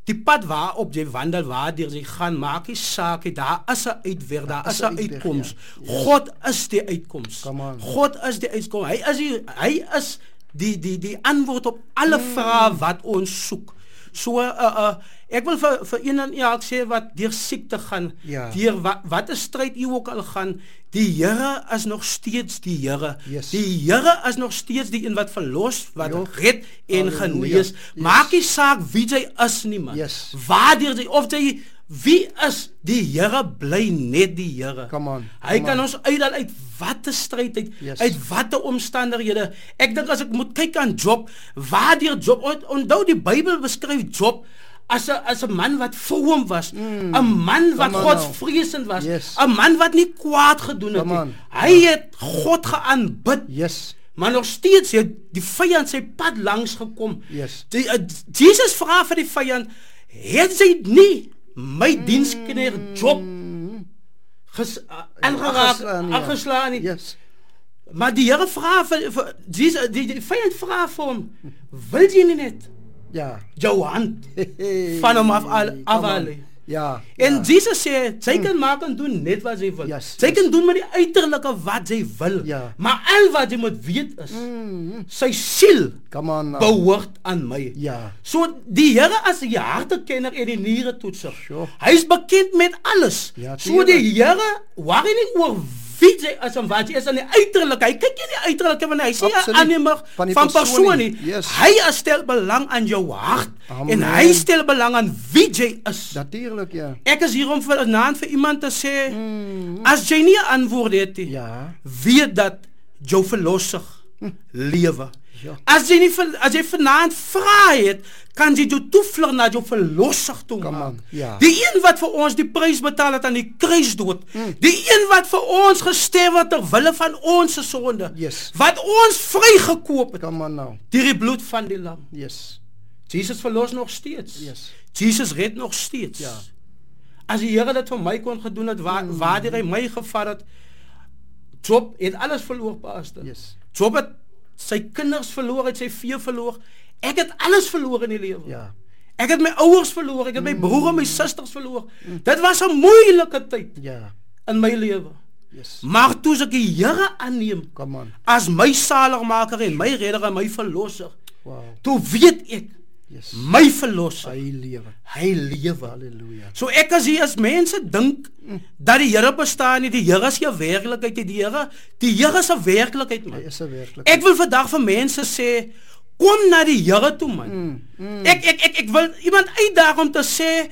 die pad waarop jy wandel, waardeur jy gaan, maak nie saak, daar is 'n uitweg, daar is 'n uitkoms. God is die uitkoms. God is die uitkoms. Hy is die antwoord op alle vrae wat ons soek. So ek wil vir een en elk sê wat deur siekte gaan, deur wat 'n stryd u ook al gaan, die Here is nog steeds die Here. Die Here is nog steeds die een wat verlos, wat red en genees. Maak nie saak wie jy is nie, man. Waardeur jy of jy wie is, die Here bly net die Here. Hy kan ons uithaal uit watter stryd uit watter omstandighede. Ek dink as ek moet kyk aan Job, waardeur Job, onthou die Bybel beskryf Job as 'n man wat vroom was, 'n man wat godsvreesend was, 'n man wat nie kwaad gedoen het nie. Hy het God geaanbid. Maar nog steeds het die vyand sy pad langs gekom. Jesus vra vir die vyand, het jy nie my diensknegt Job aangeslaan nie? Maar die Here vra vir Jesus, die vyand vra vir hom, wil jy nie net jou hand van hom afhaal? En Jesus sê, sy kan maak en doen net wat sy wil. Sy kan doen met die uiterlike wat sy wil. Maar al wat jy moet weet is, sy siel behoort aan my. So die Here as die hartekenner en die niere toetser. Hy is bekend met alles. So die Here worry nie oor wie jy is en wat jy is aan die uiterlike. Hy kyk nie die uiterlike, want hy sê 'n aannemer van persoon nie. Hy stel belang aan jou hart. En hy stel belang aan wie jy is. Natuurlijk, Ek is hier om vanaand vir iemand te sê, as jy nie 'n antwoord het nie, weet dat jou verlosser lewe. As jy vanaand vra het, kan jy jou toevlug na jou verlosser toe maak. Die een wat vir ons die prys betaal het aan die kruisdood. Die een wat vir ons gesterf het ter wille van ons sonde. Wat ons vrygekoop het. Deur die bloed van die lam. Jesus verlos nog steeds. Jesus red nog steeds. As die Here dit vir my kon gedoen het, waardeur hy my gevat het, Job het alles verloor, pastor. Job het sy kinders verloor, het sy vee verloor. Ek het alles verloor in die lewe. Ek het my ouers verloor, ek het my broer en my susters verloor. Dit was 'n moeilike tyd in my lewe. Maar toe ek die Here aanneem as my saligmaker en my redder en my verlosser, toe weet ek, my verlosser, hy lewe. Halleluja. So ek as hier as mense dink dat die Here bestaan nie, die Here is 'n werklikheid, die Here is 'n werklikheid, man. Ek wil vandag vir mense sê, kom na die Here toe, man. Ek wil iemand uitdaag om te sê,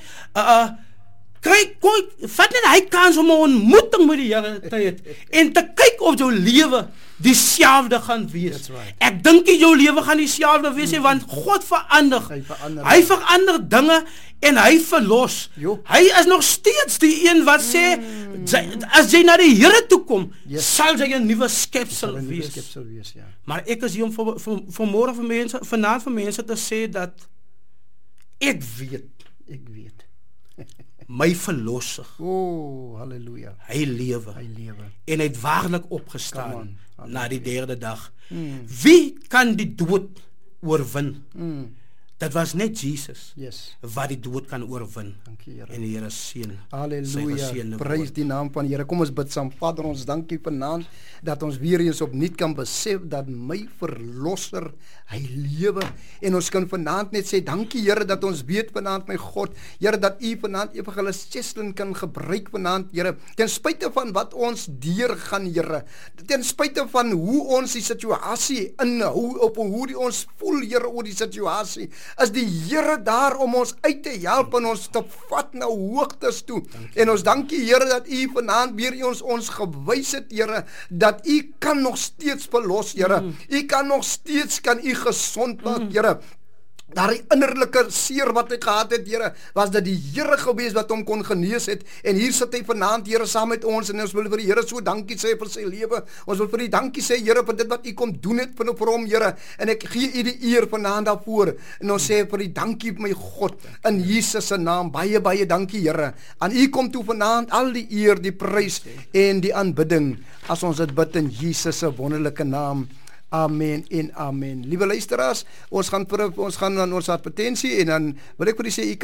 vat net hy kans om 'n ontmoeting met die Here te hê en te kyk of jou lewe dieselfde gaan wees. Ek dink nie jou lewe gaan dieselfde wees nie, want God verander. Hy verander dinge en hy verlos. Hy is nog steeds die een wat sê, as jy na die Here toe kom, sal jy 'n nuwe skepsel wees. Maar ek is hier om vanmôre vir mense, vanaand vir mense te sê dat ek weet. My verlosser. Halleluja. Hy lewe. En hy het waarlik opgestaan na die derde dag. Wie kan die dood oorwin? Dit was net Jesus wat die dood kan oorwin. En die Here seën. Halleluja. Prys die naam van die Here. Kom ons bid saam. Vader, ons dankie vanaand dat ons weer eens opnuut kan besef dat my verlosser, hy lewe. En ons kan vanaand net sê, dankie Here dat ons weet vanaand, my God, Here, dat U vanaand Evangelis Cheslin kan gebruik vanaand, Here, ten spyte van wat ons deurgaan, Here, ten spyte van hoe ons die situasie inhou, op hoe ons voel, Here, oor die situasie, is die Here daar om ons uit te help en ons te vat na hoogtes toe. En ons dankie Here dat U vanaand weer ons gewys het, Here, dat U kan nog steeds verlos, Here. U kan nog steeds U gesond maak, Here. Daar die innerlike seer wat hy gehad het, Here, was dat die Here gewees wat hom kon genees het. En hier sit hy vanaand, Here, saam met ons. En ons wil vir die Here so dankie sê vir sy lewe. Ons wil vir die dankie sê, Here, vir dit wat U kom doen het vir hom, Here. En ek gee U die eer vanaand daarvoor. En ons sê vir die dankie, my God, in Jesus se naam. Baie, baie dankie, Here. Aan U kom toe vanaand al die eer, die prys en die aanbidding. As ons dit bid in Jesus se wonderlike naam. Amen en amen. Liewe luisteraars, ons gaan aan ons advertensie en dan wil ek vir u sê,